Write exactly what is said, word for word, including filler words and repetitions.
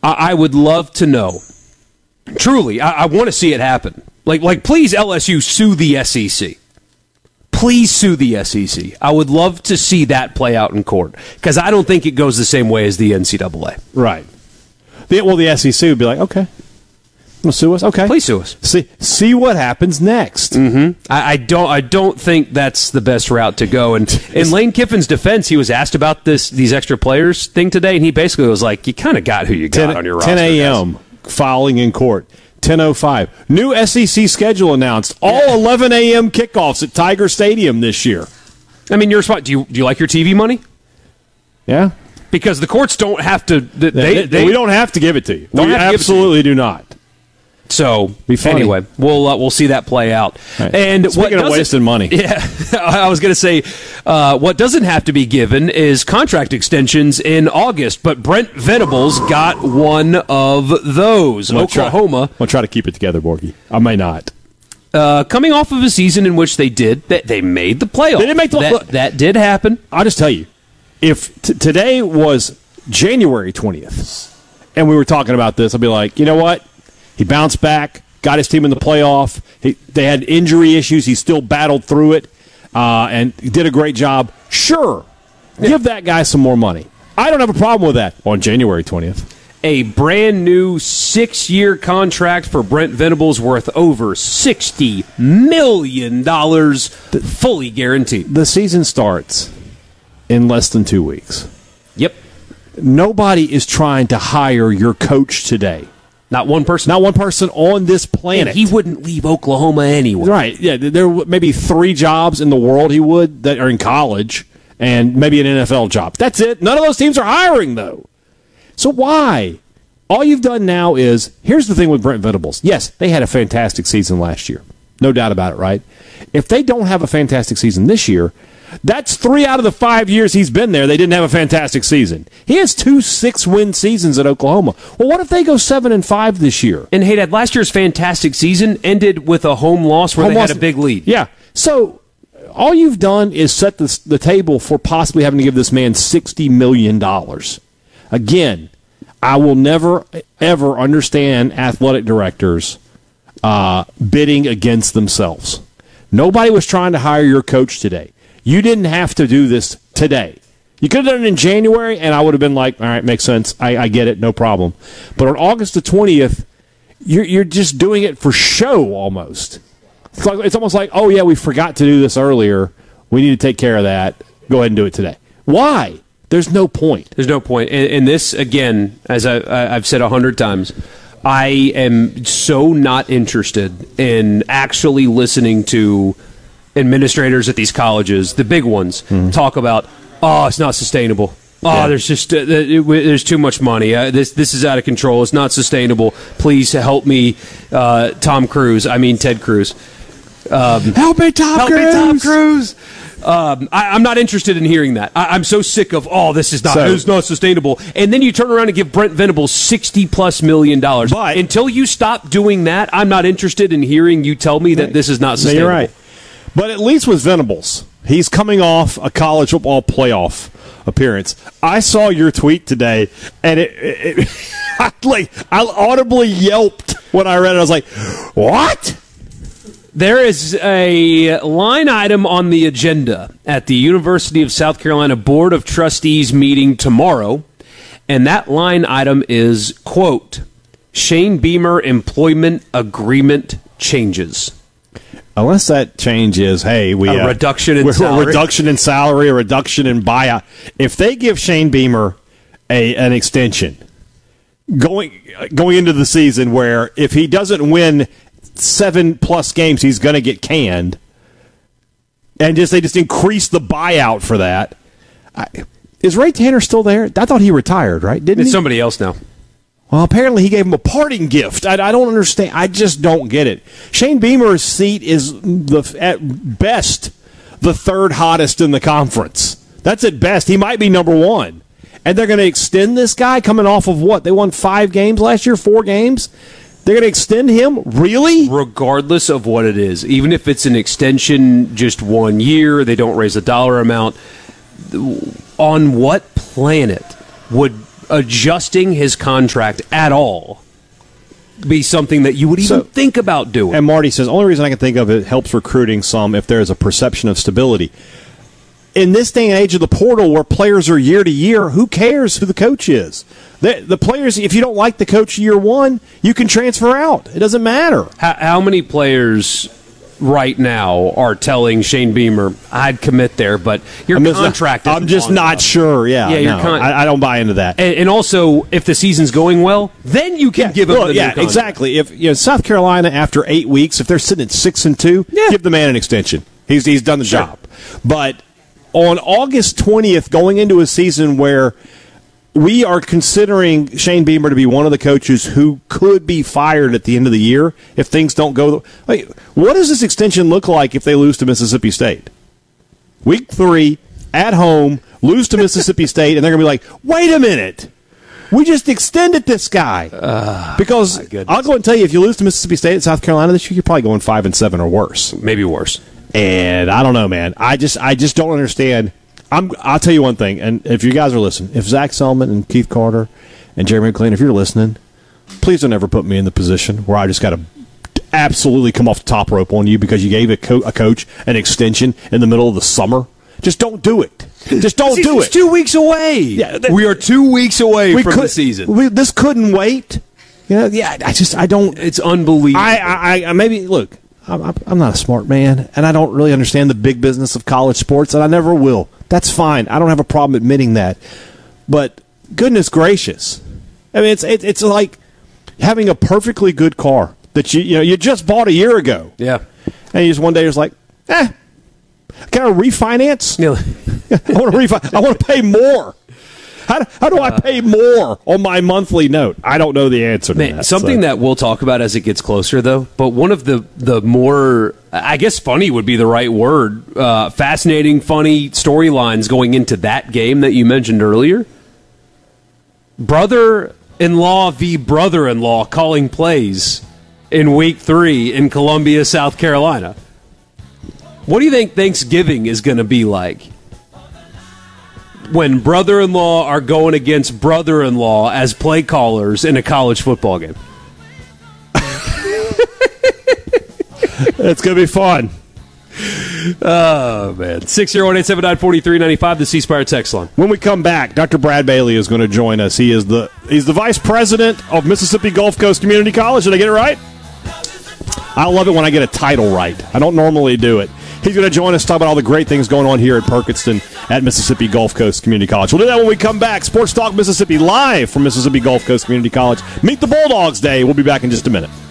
I, I would love to know. Truly, I, I want to see it happen. Like, like, please, L S U, sue the S E C. Please sue the S E C. I would love to see that play out in court because I don't think it goes the same way as the N C double A. Right. The, well, the S E C would be like, okay, want to sue us? Okay, please sue us. See, see what happens next. Mm-hmm. I, I don't. I don't think that's the best route to go. And in Lane Kiffin's defense, he was asked about this these extra players thing today, and he basically was like, "You kind of got who you got ten, on your roster." ten a.m. filing in court. ten oh five. New S E C schedule announced. All yeah. eleven a.m. kickoffs at Tiger Stadium this year. I mean, your spot. Do you do you like your T V money? Yeah, because the courts don't have to. They, they, they we don't have to give it to you. We absolutely do not. So anyway, we'll uh, we'll see that play out. Right. And speaking what of wasting money, yeah, I was going to say uh, what doesn't have to be given is contract extensions in August. But Brent Venables got one of those. I'm Oklahoma. Try, I'll try to keep it together, Borgie. I may not. Uh, coming off of a season in which they did that, they made the playoffs. They didn't make the that, look, that did happen. I'll just tell you, if t- today was January twentieth, and we were talking about this, I'd be like, you know what? He bounced back, got his team in the playoff. He, they had injury issues. He still battled through it, uh, and he did a great job. Sure, yeah. Give that guy some more money. I don't have a problem with that on January twentieth. A brand new six-year contract for Brent Venables worth over sixty million dollars, fully guaranteed. The season starts in less than two weeks. Yep. Nobody is trying to hire your coach today. Not one person. Not one person on this planet. And he wouldn't leave Oklahoma anyway. Right. Yeah, there are maybe three jobs in the world he would that are in college and maybe an N F L job. That's it. None of those teams are hiring, though. So why? All you've done now is, here's the thing with Brent Venables. Yes, they had a fantastic season last year. No doubt about it, right? If they don't have a fantastic season this year, that's three out of the five years he's been there, they didn't have a fantastic season. He has two six-win seasons at Oklahoma. Well, what if they go seven and five this year? And hey, Dad, last year's fantastic season ended with a home loss where home they loss, had a big lead. Yeah. So all you've done is set the, the table for possibly having to give this man sixty million dollars. Again, I will never, ever understand athletic directors uh, bidding against themselves. Nobody was trying to hire your coach today. You didn't have to do this today. You could have done it in January, and I would have been like, all right, makes sense. I, I get it, no problem. But on August the twentieth, you're, you're just doing it for show almost. It's, like, it's almost like, oh, yeah, we forgot to do this earlier. We need to take care of that. Go ahead and do it today. Why? There's no point. There's no point. And, and this, again, as I, I've said a hundred times, I am so not interested in actually listening to administrators at these colleges, the big ones, mm-hmm. talk about, oh, it's not sustainable. Oh, yeah. there's just uh, it, there's too much money. Uh, this this is out of control. It's not sustainable. Please help me, uh, Tom Cruise. I mean Ted Cruz. Um, help me, Tom help Cruise. me, Tom Cruise. Um, I, I'm not interested in hearing that. I, I'm so sick of, oh, this is not, so, it's not sustainable. And then you turn around and give Brent Venables sixty plus million dollars. But until you stop doing that, I'm not interested in hearing you tell me that this is not sustainable. No, you're right. But at least with Venables, he's coming off a college football playoff appearance. I saw your tweet today, and it, it, it I, like I audibly yelped when I read it. I was like, "What?" There is a line item on the agenda at the University of South Carolina Board of Trustees meeting tomorrow, and that line item is, quote, Shane Beamer employment agreement changes. Unless that change is, hey, we a uh, reduction in salary, a reduction in salary, a reduction in buyout. If they give Shane Beamer a an extension going going into the season, where if he doesn't win seven plus games, he's going to get canned, and just they just increase the buyout for that. I, is Ray Tanner still there? I thought he retired, right? Didn't it's he? Somebody else now. Well, apparently he gave him a parting gift. I, I don't understand. I just don't get it. Shane Beamer's seat is, the at best, the third hottest in the conference. That's at best. He might be number one. And they're going to extend this guy coming off of what? They won five games last year, four games? They're going to extend him? Really? Regardless of what it is. Even if it's an extension just one year, they don't raise the dollar amount. On what planet would adjusting his contract at all be something that you would even So- think about doing. And Marty says, only reason I can think of it helps recruiting some if there is a perception of stability. In this day and age of the portal where players are year to year, who cares who the coach is? The, the players, if you don't like the coach year one, you can transfer out. It doesn't matter. How, how many players right now are telling Shane Beamer, I'd commit there, but your I'm just contract not, isn't I'm just long not enough." sure. Yeah, Yeah, your no, con- I, I don't buy into that. And, and also, if the season's going well, then you can give him well, the yeah, new contract. exactly. If you know South Carolina after eight weeks, if they're sitting at six and two, Yeah. give the man an extension. He's he's done the Sure. job. But on August twentieth, going into a season where we are considering Shane Beamer to be one of the coaches who could be fired at the end of the year if things don't go. Like, what does this extension look like if they lose to Mississippi State? Week three, at home, lose to Mississippi State, and they're going to be like, wait a minute. We just extended this guy. Uh, because I'll go and tell you, if you lose to Mississippi State at South Carolina this year, you're probably going five and seven or worse. Maybe worse. And I don't know, man. I just I just don't understand. I'm, I'll tell you one thing, and if you guys are listening, if Zach Selman and Keith Carter and Jeremy McLean, if you're listening, please don't ever put me in the position where I just got to absolutely come off the top rope on you because you gave a, co- a coach an extension in the middle of the summer. Just don't do it. Just don't do It's it. two weeks away. Yeah, that- we are two weeks away from could- the season. We, this couldn't wait. You know, yeah, I just I don't. It's unbelievable. I, I, I maybe look. I'm, I'm not a smart man, and I don't really understand the big business of college sports, and I never will. That's fine. I don't have a problem admitting that. But goodness gracious, I mean, it's it, it's like having a perfectly good car that you you know you just bought a year ago, yeah. and you just one day you're just like, eh, can I refinance? Yeah. I want to refi- I want to pay more. How do, how do I pay more on my monthly note? I don't know the answer to Man, that. something so. that we'll talk about as it gets closer, though. But one of the the more, I guess, funny would be the right word. Uh, fascinating, funny storylines going into that game that you mentioned earlier. Brother-in-law v. brother-in-law calling plays in Week Three in Columbia, South Carolina. What do you think Thanksgiving is going to be like when brother-in-law are going against brother-in-law as play callers in a college football game? It's going to be fun. Oh, man. six oh one, eight seven nine, four three nine five, the C Spire text line. When we come back, Doctor Brad Bailey is going to join us. He is the he's the vice president of Mississippi Gulf Coast Community College. Did I get it right? I love it when I get a title right. I don't normally do it. He's going to join us to talk about all the great things going on here at Perkinston at Mississippi Gulf Coast Community College. We'll do that when we come back. Sports Talk Mississippi live from Mississippi Gulf Coast Community College. Meet the Bulldogs Day. We'll be back in just a minute.